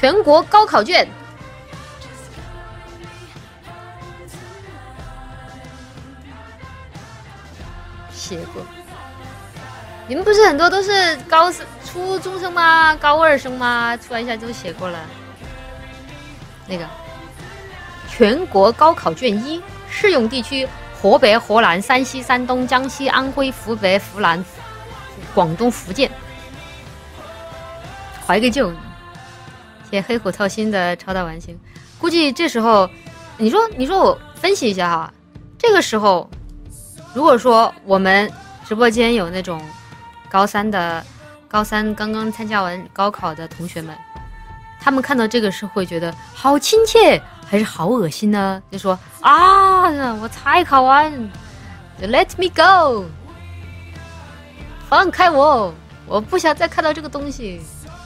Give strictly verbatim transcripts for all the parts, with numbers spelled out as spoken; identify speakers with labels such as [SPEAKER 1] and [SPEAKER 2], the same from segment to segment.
[SPEAKER 1] 全国高考卷。写过。你们不是很多都是高初中生吗？高二生吗？突然一下就写过了。那个全国高考卷一适用地区：河北、河南、山西、山东、江西、安徽、湖北、湖南、广东、福建。怀个旧，谢谢黑虎掏心的超大完形。估计这时候，你说，你说我分析一下哈，这个时候，如果说我们直播间有那种高三的，高三刚刚参加完高考的同学们，他们看到这个是会觉得好亲切，还是好恶心呢？就说啊，我才考完，就 let me go， 放开我，我不想再看到这个东西。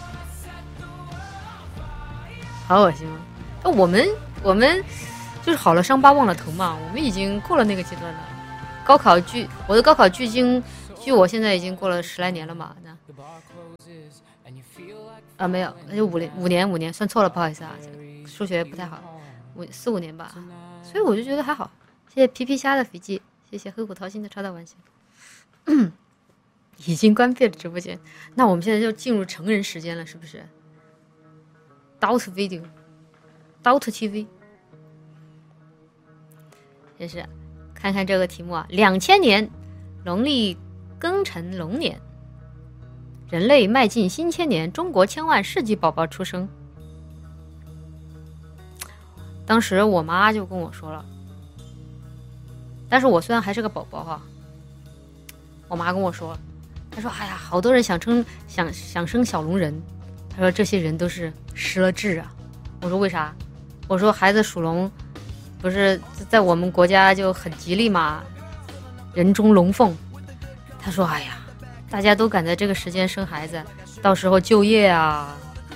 [SPEAKER 1] 好恶心吗？我们我们就是好了伤疤忘了疼嘛，我们已经过了那个阶段了。高考距我的高考距今，距我现在已经过了十来年了嘛。那啊没有，那就五年五年五年，算错了，不好意思啊，数学不太好，五四五年吧。所以我就觉得还好。谢谢皮皮虾的飞机，谢谢黑虎掏心的超大玩笑。已经关闭了直播间，那我们现在就进入成人时间了，是不是？Dot video, Dot T V， 真是看看这个题目啊，两千年农历庚辰龙年，人类迈进新千年，中国千万世纪宝宝出生。当时我妈就跟我说了，但是我虽然还是个宝宝哈，我妈跟我说，她说：“哎呀，好多人想生想想生小龙人。”他说这些人都是失了智啊。我说为啥？我说孩子属龙不是在我们国家就很吉利嘛，人中龙凤。他说哎呀，大家都赶在这个时间生孩子，到时候就业啊，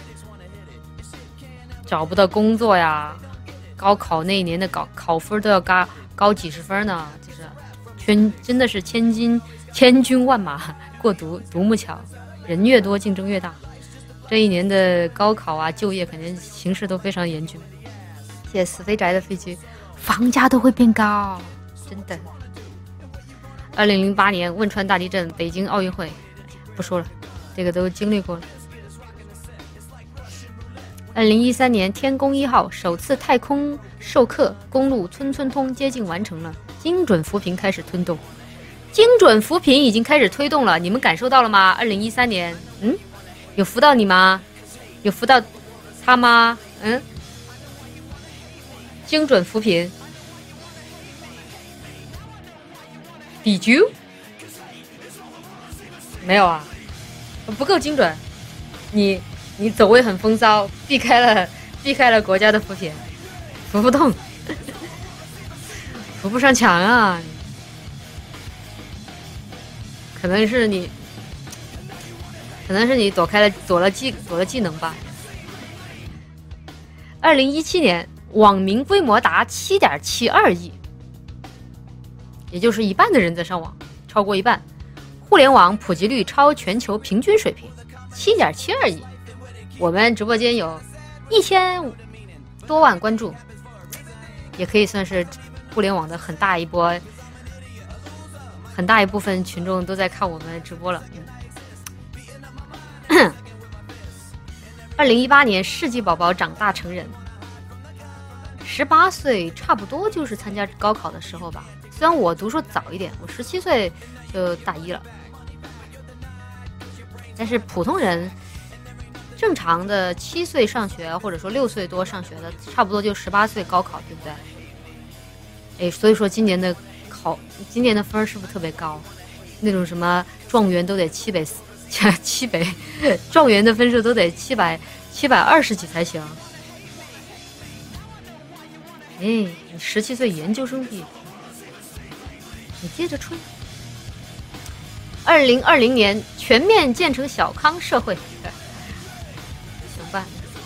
[SPEAKER 1] 找不到工作呀，高考那一年的考考分都要高高几十分呢，就是全真的是千金千军万马过独独木桥，人越多竞争越大。这一年的高考啊，就业肯定形势都非常严峻。谢谢死肥宅的飞机，房价都会变高，真的。二零零八年汶川大地震，北京奥运会，不说了，这个都经历过了。二零一三年天宫一号首次太空授课，公路村村通接近完成了，精准扶贫开始推动，精准扶贫已经开始推动了，你们感受到了吗？二零一三年，嗯。有扶到你吗？有扶到他吗？嗯，精准扶贫。Did you？ 没有啊，不够精准。你你走位很风骚，避开了避开了国家的扶贫，扶不动，扶不上墙啊。可能是你。可能是你躲开了躲了技躲了技能吧。二零一七年网民规模达七点七二亿，也就是一半的人在上网，超过一半。互联网普及率超全球平均水平，七点七二亿。我们直播间有一千多万关注，也可以算是互联网的很大一波，很大一部分群众都在看我们直播了。嗯。二零一八年世纪宝宝长大成人，十八岁差不多就是参加高考的时候吧。虽然我读书早一点，我十七岁就大一了，但是普通人正常的七岁上学，或者说六岁多上学的，差不多就十八岁高考，对不对？哎，所以说今年的考，今年的分是不是特别高？那种什么状元都得七百四。七百状元的分数都得七百七百二十几才行。哎，你十七岁研究生毕业，你接着吹。二零二零年全面建成小康社会，行吧？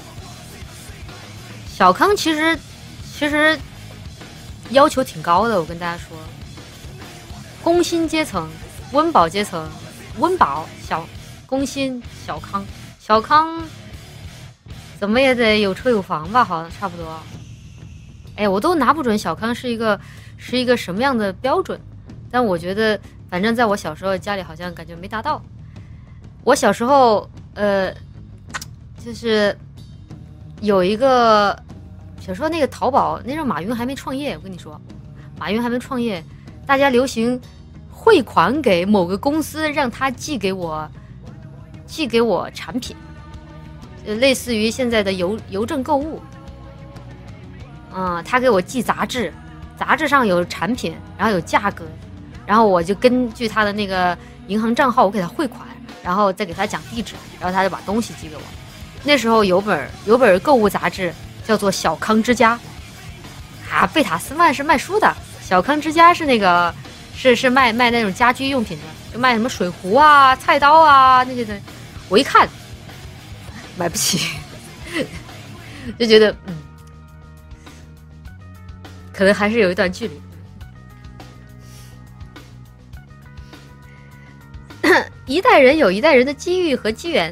[SPEAKER 1] 小康其实其实要求挺高的，我跟大家说，工薪阶层、温饱阶层。温饱小工薪小康小康怎么也得有车有房吧，好像差不多。哎，我都拿不准小康是一个是一个什么样的标准，但我觉得反正在我小时候家里好像感觉没达到。我小时候呃就是有一个小时候那个淘宝，那时候马云还没创业，我跟你说马云还没创业，大家流行汇款给某个公司，让他寄给我寄给我产品，类似于现在的邮邮政购物。嗯，他给我寄杂志，杂志上有产品，然后有价格，然后我就根据他的那个银行账号，我给他汇款，然后再给他讲地址，然后他就把东西寄给我。那时候有本有本购物杂志叫做《小康之家》，啊，贝塔斯曼是卖书的，小康之家是那个是是卖卖那种家居用品的，就卖什么水壶啊、菜刀啊那些的。我一看买不起，就觉得嗯。可能还是有一段距离。一代人有一代人的机遇和机缘，